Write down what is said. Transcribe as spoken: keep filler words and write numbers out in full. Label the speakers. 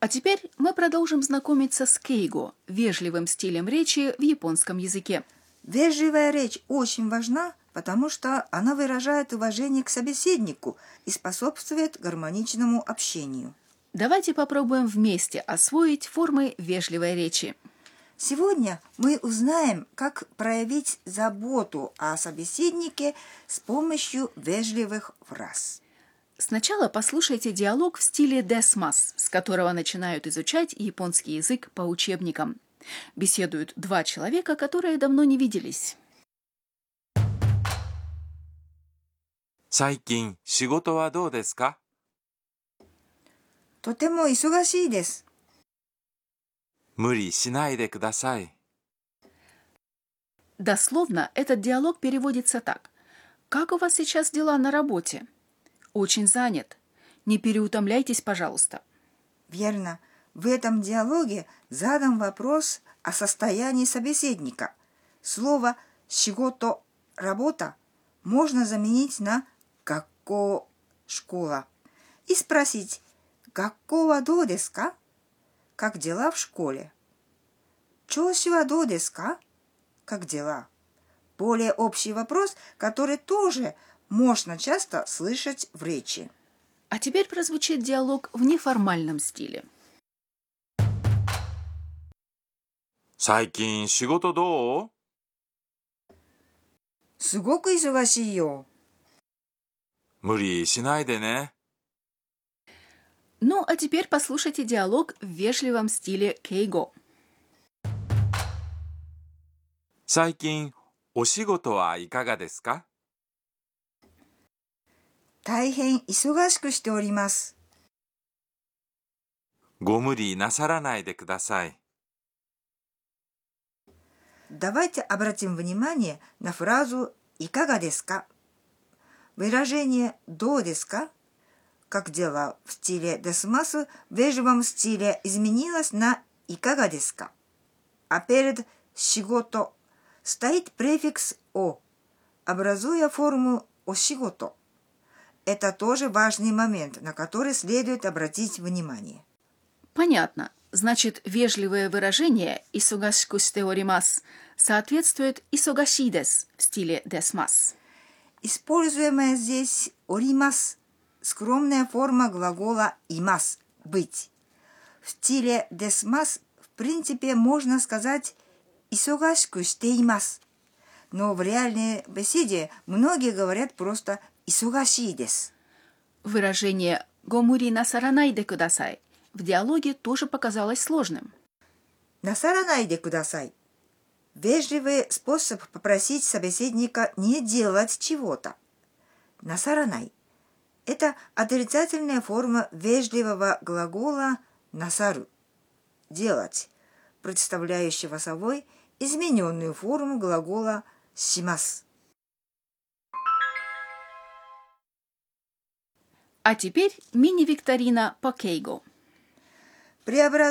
Speaker 1: А теперь мы продолжим знакомиться с кейго, вежливым стилем речи в японском языке.
Speaker 2: Вежливая речь очень важна, потому что она выражает уважение к собеседнику и способствует гармоничному общению.
Speaker 1: Давайте попробуем вместе освоить формы вежливой речи.
Speaker 2: Сегодня мы узнаем, как проявить заботу о собеседнике с помощью вежливых фраз.
Speaker 1: Сначала послушайте диалог в стиле десмас, с которого начинают изучать японский язык по учебникам. Беседуют два человека, которые давно не виделись.
Speaker 3: 最近仕事はどうですか？
Speaker 2: とても忙しいです。
Speaker 3: 無理しないでください。
Speaker 1: Дословно этот диалог переводится так. «Как у вас сейчас дела на работе?» «Очень занят. Не переутомляйтесь, пожалуйста».
Speaker 2: Верно. В этом диалоге задан вопрос о состоянии собеседника. Слово «шигото» – «работа» можно заменить на «гакко» – «школа» и спросить «гакко ва до десу ка?» – «как дела в школе?» «Чоуши ва до десу ка?» – «как дела?» Более общий вопрос, который тоже можно часто слышать в речи.
Speaker 1: А теперь прозвучит диалог в неформальном стиле.
Speaker 3: 最近仕事どう？
Speaker 2: すごく忙しいよ。
Speaker 3: 無理しないでね。
Speaker 1: Ну, а теперь послушайте диалог в вежливом стиле кейго.
Speaker 3: 最近お仕事はいかがですか？
Speaker 2: 大変忙しくしております。
Speaker 3: ご無理なさらないでください。
Speaker 2: Давайте обратим внимание на фразу «и кага десу ка?». Выражение «до десу ка?», как дела в стиле десмасу, в вежливом стиле изменилось на «и кага десу ка?». А перед «шигото» стоит префикс «о», образуя форму «ошигото». Это тоже важный момент, на который следует обратить внимание.
Speaker 1: Понятно. Значит, вежливое выражение «исогашику шите оримасу» соответствует «исогаши десу» в стиле десмас.
Speaker 2: Используемая здесь «оримасу» – скромная форма глагола «имасу» – «быть». В стиле десмас в принципе можно сказать «исогашику шите имасу», но в реальной беседе многие говорят просто «исогаши десу».
Speaker 1: Выражение «гомури насаранай де кудасай» в диалоге тоже показалось сложным.
Speaker 2: «Насаранай де кудасай» – вежливый способ попросить собеседника не делать чего-то. «Насаранай» – это отрицательная форма вежливого глагола «насару» – «делать», представляющего собой измененную форму глагола «шимасу».
Speaker 1: А теперь мини-викторина по кейго.
Speaker 2: Преобразуя